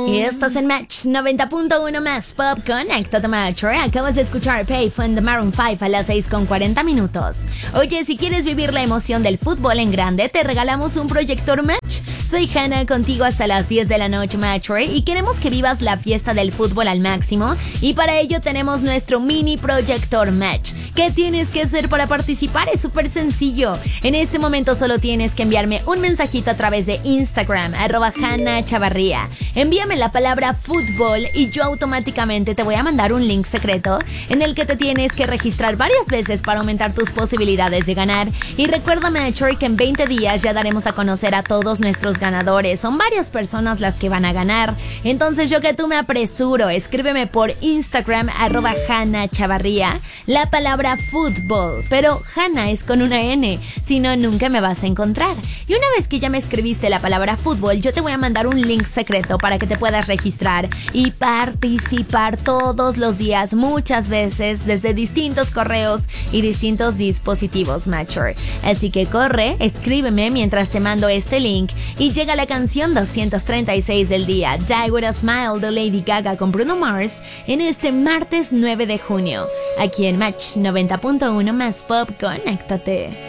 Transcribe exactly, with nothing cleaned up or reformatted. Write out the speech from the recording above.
Y estás en Match noventa punto uno más Pop. Conéctate, Match. Acabas de escuchar Payphone de Maroon cinco a las seis con cuarenta minutos. Oye, si quieres vivir la emoción del fútbol en grande, te regalamos un proyector Match. Soy Hannah, contigo hasta las diez de la noche, Match, y queremos que vivas la fiesta del fútbol al máximo, y para ello tenemos nuestro mini proyector Match. ¿Qué tienes que hacer para participar? Es súper sencillo. En este momento solo tienes que enviarme un mensajito a través de Instagram, arroba Hannah Chavarría. Envíame la palabra fútbol y yo automáticamente te voy a mandar un link secreto en el que te tienes que registrar varias veces para aumentar tus posibilidades de ganar. Y recuerda, Match, que en veinte días ya daremos a conocer a todos nuestros ganadores. Son varias personas las que van a ganar. Entonces yo que tú me apresuro, escríbeme por Instagram, arroba Hannah Chavarría, la palabra fútbol, pero Hannah es con una N, si no nunca me vas a encontrar. Y una vez que ya me escribiste la palabra fútbol, yo te voy a mandar un link secreto para que te puedas registrar y participar todos los días, muchas veces, desde distintos correos y distintos dispositivos, Matcher. Así que corre, escríbeme mientras te mando este link. Y llega la canción doscientos treinta y seis del día, Die With A Smile de Lady Gaga con Bruno Mars, en este martes nueve de junio, aquí en Match noventa punto uno más Pop. Conéctate.